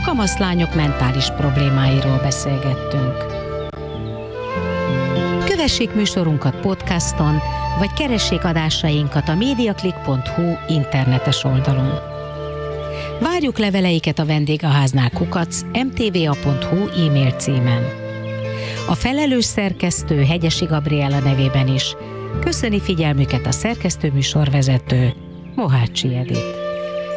kamaszlányok mentális problémáiról beszélgettünk. Kövessék műsorunkat podcaston, vagy keressék adásainkat a mediaclick.hu internetes oldalon. Várjuk leveleiket a vendégháznál @mtva.hu e-mail címen. A felelős szerkesztő Hegyesi Gabriella nevében is köszöni figyelmüket a szerkesztő műsorvezető Mohácsi Edit.